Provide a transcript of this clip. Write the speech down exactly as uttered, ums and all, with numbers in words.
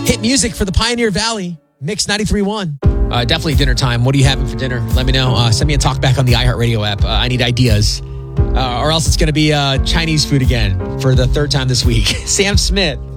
Hit music for the Pioneer Valley. Mix ninety-three point one. Uh, definitely dinner time. What are you having for dinner? Let me know. Uh, send me a talk back on the iHeartRadio app. Uh, I need ideas. Uh, or else it's going to be uh, Chinese food again for the third time this week. Sam Smith.